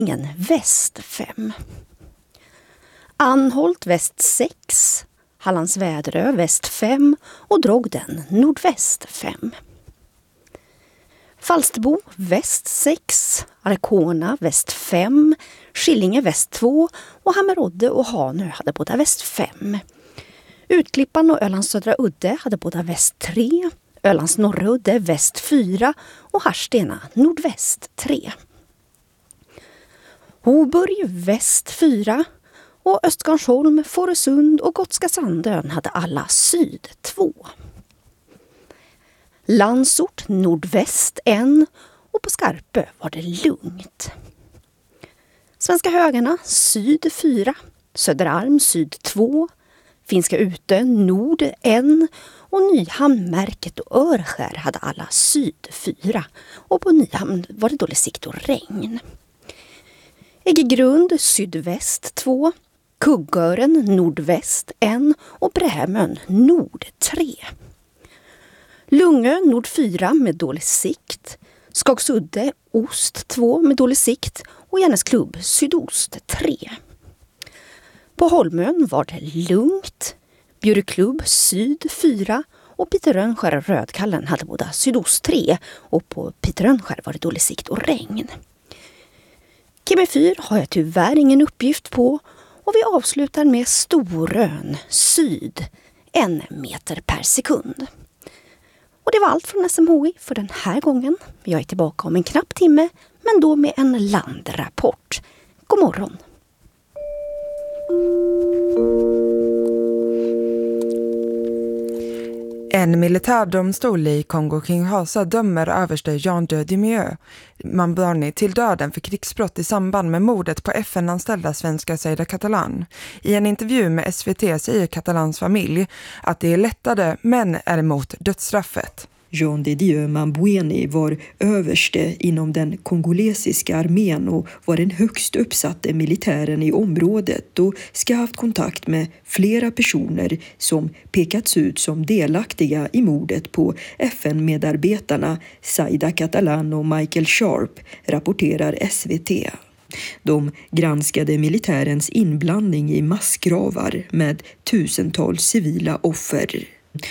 väst 5. Anholt väst 6, Hallands Väderö väst 5 och Drogden nordväst 5. Falsterbo väst 6, Arkona väst 5, Skillinge väst 2 och Hammerodde och Hanö hade båda väst 5. Utklippan och Ölands södra udde hade båda väst 3, Ölands norra udde väst 4 och Harstena nordväst 3. Hoburg väst 4 och Östgarnsholm, Fårösund och Gotska Sandön hade alla syd 2. Landsort nordväst 1 och på Skarpö var det lugnt. Svenska Högarna syd 4, Söderarm syd 2, Finska Utö nord 1 och Nyhamn, Märket och Örskär hade alla syd 4 och på Nyhamn var det dålig sikt och regn. Äggegrund sydväst 2, Kuggören nordväst 1 och Brämön nord 3. Lungö nord 4 med dålig sikt, Skagsudde ost 2 med dålig sikt och Järnesklubb sydost 3. På Holmön var det lugnt, Bjureklubb syd 4 och Piterönskär och Rödkallen hade båda sydost 3 och på Piterönskär var det dålig sikt och regn. Kemifyr har jag tyvärr ingen uppgift på och vi avslutar med Storön syd 1 meter per sekund. Och det var allt från SMHI för den här gången. Jag är tillbaka om en knapp timme, men då med en landrapport. God morgon! En militärdomstol i Kongo-Kinshasa dömer överste Jean de Dimieux Mambani till döden för krigsbrott i samband med mordet på FN-anställda svenska Zaida Catalan. I en intervju med SVT säger Catalans familj att det är lättade men är emot dödsstraffet. Jean de Dieu Mambweni var överste inom den kongolesiska armén och var den högst uppsatte militären i området och ska ha haft kontakt med flera personer som pekats ut som delaktiga i mordet på FN-medarbetarna Zaida Catalan och Michael Sharp, rapporterar SVT. De granskade militärens inblandning i massgravar med tusentals civila offer.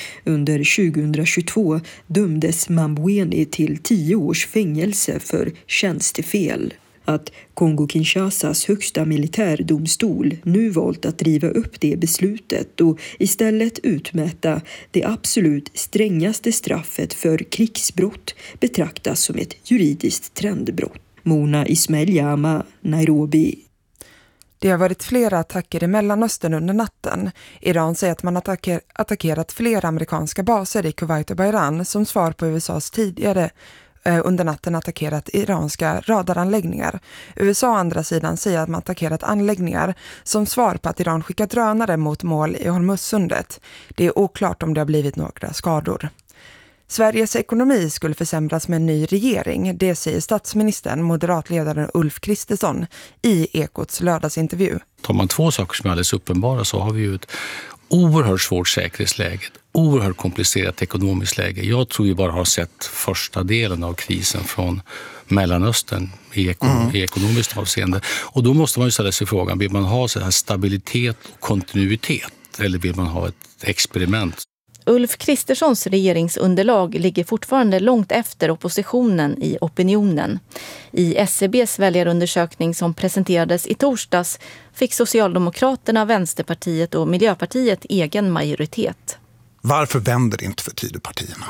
Under 2022 dömdes Mambweni till 10 års fängelse för tjänstefel. Att Kongo-Kinshasas högsta militärdomstol nu valt att riva upp det beslutet och istället utmäta det absolut strängaste straffet för krigsbrott betraktas som ett juridiskt trendbrott. Mona Ismail-Jama, Nairobi. Det har varit flera attacker i Mellanöstern under natten. Iran säger att man attackerat flera amerikanska baser i Kuwait och Bahrain som svar på USAs tidigare under natten attackerat iranska radaranläggningar. USA å andra sidan säger att man attackerat anläggningar som svar på att Iran skickat drönare mot mål i Hormuzsundet. Det är oklart om det har blivit några skador. Sveriges ekonomi skulle försämras med en ny regering, det säger statsministern, moderatledaren Ulf Kristersson i Ekots lördagsintervju. Tar man två saker som är alldeles uppenbara så har vi ju ett oerhört svårt säkerhetsläge, ett oerhört komplicerat ekonomiskt läge. Jag tror vi bara har sett första delen av krisen från Mellanöstern i ekonomiskt avseende. Och då måste man ju ställa sig frågan, vill man ha så här stabilitet och kontinuitet eller vill man ha ett experiment? Ulf Kristerssons regeringsunderlag ligger fortfarande långt efter oppositionen i opinionen. I SCBs väljarundersökning som presenterades i torsdags fick Socialdemokraterna, Vänsterpartiet och Miljöpartiet egen majoritet. Varför vänder det inte för Tidöpartierna?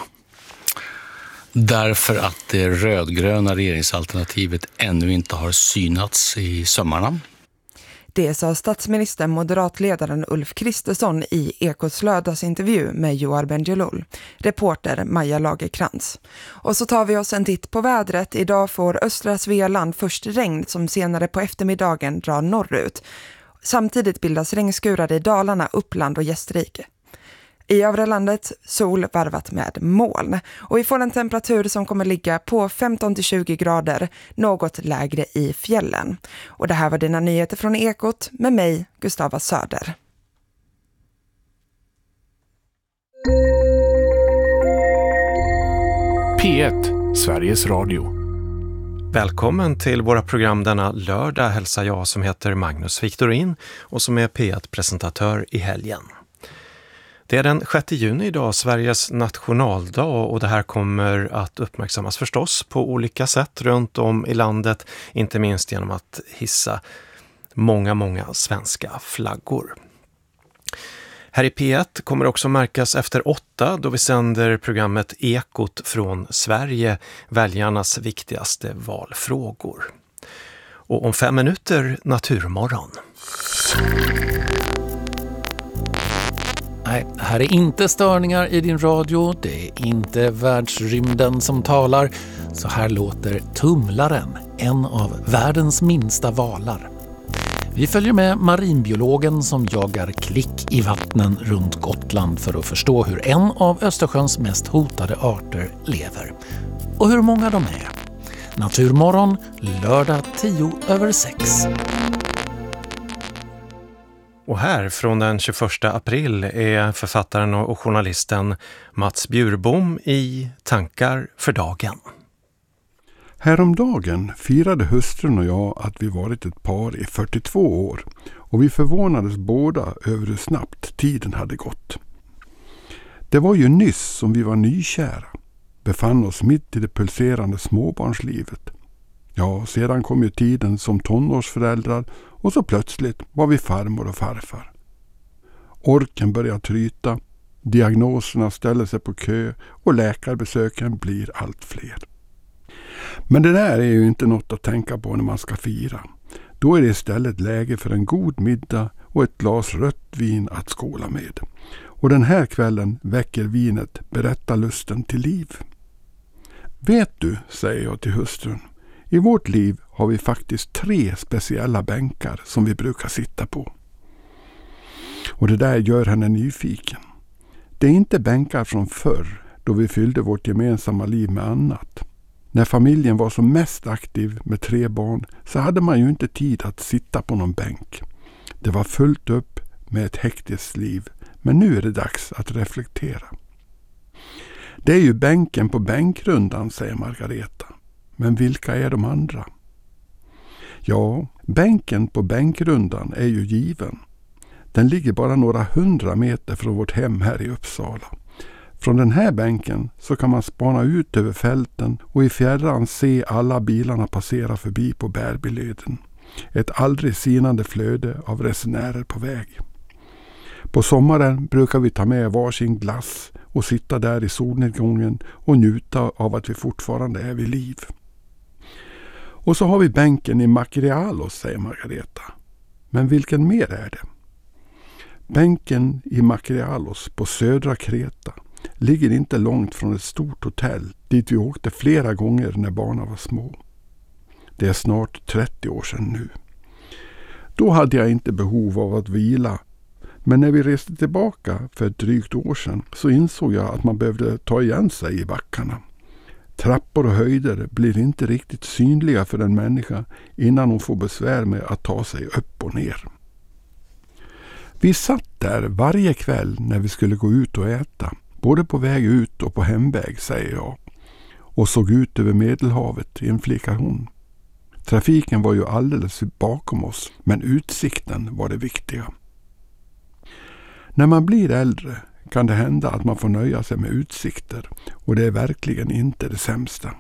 Därför att det rödgröna regeringsalternativet ännu inte har synats i sömmarna. Det sa statsministern, moderatledaren Ulf Kristersson i Ekots lördagsintervju med Joar Bendjelloul, reporter Maja Lagerkrans. Och så tar vi oss en titt på vädret. Idag får östra Svealand först regn som senare på eftermiddagen drar norrut. Samtidigt bildas regnskurar i Dalarna, Uppland och Gästrike. I övre landet sol varvat med moln och vi får en temperatur som kommer ligga på 15-20 grader, något lägre i fjällen. Och det här var dina nyheter från Ekot med mig, Gustava Söder. P1, Sveriges Radio. Välkommen till våra program denna lördag hälsar jag som heter Magnus Victorin och som är P1-presentatör i helgen. Det är den 6 juni idag, Sveriges nationaldag, och det här kommer att uppmärksammas förstås på olika sätt runt om i landet, inte minst genom att hissa många svenska flaggor. Här i P1 kommer också märkas efter 8 då vi sänder programmet Ekot från Sverige, väljarnas viktigaste valfrågor. Och om 5 minuter Naturmorgon. Nej, här är inte störningar i din radio, det är inte världsrymden som talar. Så här låter tumlaren, en av världens minsta valar. Vi följer med marinbiologen som jagar klick i vattnen runt Gotland för att förstå hur en av Östersjöns mest hotade arter lever. Och hur många de är. Naturmorgon, lördag 5:10. Och här från den 21 april är författaren och journalisten Mats Bjurbom i Tankar för dagen. Häromdagen firade hustrun och jag att vi varit ett par i 42 år och vi förvånades båda över hur snabbt tiden hade gått. Det var ju nyss som vi var nykära, befann oss mitt i det pulserande småbarnslivet. Ja, sedan kom ju tiden som tonårsföräldrar och så plötsligt var vi farmor och farfar. Orken börjar tryta, diagnoserna ställer sig på kö och läkarbesöken blir allt fler. Men det där är ju inte något att tänka på när man ska fira. Då är det istället läge för en god middag och ett glas rött vin att skåla med. Och den här kvällen väcker vinet berättarlusten till liv. Vet du, säger jag till hustrun, i vårt liv har vi faktiskt 3 speciella bänkar som vi brukar sitta på. Och det där gör henne nyfiken. Det är inte bänkar från förr då vi fyllde vårt gemensamma liv med annat. När familjen var som mest aktiv med 3 barn så hade man ju inte tid att sitta på någon bänk. Det var fullt upp med ett hektiskt liv, men nu är det dags att reflektera. Det är ju bänken på bänkrundan, säger Margareta. Men vilka är de andra? Ja, bänken på bänkrundan är ju given. Den ligger bara några 100 meter från vårt hem här i Uppsala. Från den här bänken så kan man spana ut över fälten och i fjärran se alla bilarna passera förbi på Bärbyleden. Ett aldrig sinande flöde av resenärer på väg. På sommaren brukar vi ta med varsin glass och sitta där i solnedgången och njuta av att vi fortfarande är vid liv. Och så har vi bänken i Makrialos, säger Margareta. Men vilken mer är det? Bänken i Makrialos på södra Kreta ligger inte långt från ett stort hotell dit vi åkte flera gånger när barnen var små. Det är snart 30 år sedan nu. Då hade jag inte behov av att vila, men när vi reste tillbaka för ett drygt år sedan så insåg jag att man behövde ta igen sig i backarna. Trappor och höjder blir inte riktigt synliga för en människa innan hon får besvär med att ta sig upp och ner. Vi satt där varje kväll när vi skulle gå ut och äta, både på väg ut och på hemväg, säger jag, och såg ut över Medelhavet, inflikar hon. Trafiken var ju alldeles bakom oss, men utsikten var det viktiga. När man blir äldre kan det hända att man får nöja sig med utsikter, och det är verkligen inte det sämsta.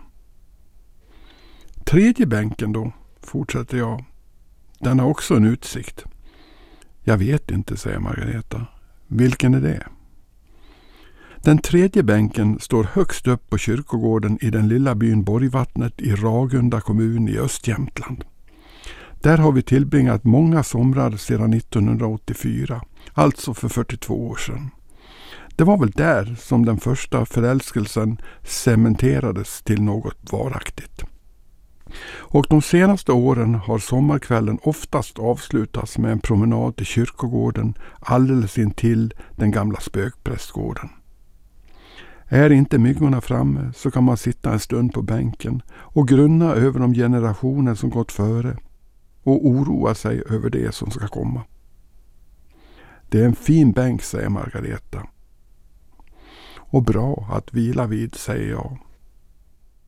3:e bänken då, fortsätter jag. Den har också en utsikt. Jag vet inte, säger Margareta. Vilken är det? Den 3:e bänken står högst upp på kyrkogården i den lilla byn Borgvattnet i Ragunda kommun i Östjämtland. Där har vi tillbringat många somrar sedan 1984, alltså för 42 år sedan. Det var väl där som den första förälskelsen cementerades till något varaktigt. Och de senaste åren har sommarkvällen oftast avslutats med en promenad till kyrkogården alldeles intill den gamla spökprästgården. Är inte myggorna framme så kan man sitta en stund på bänken och grunna över de generationer som gått före och oroa sig över det som ska komma. Det är en fin bänk, säger Margareta. Och bra att vila vid, säger jag.